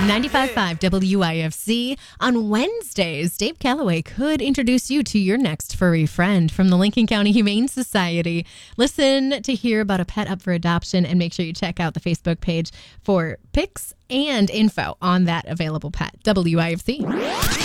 95.5 WIFC. On Wednesdays, Dave Calloway could introduce you to your next furry friend from the Lincoln County Humane Society. Listen to hear about a pet up for adoption, and make sure you check out the Facebook page for pics and info on that available pet. WIFC.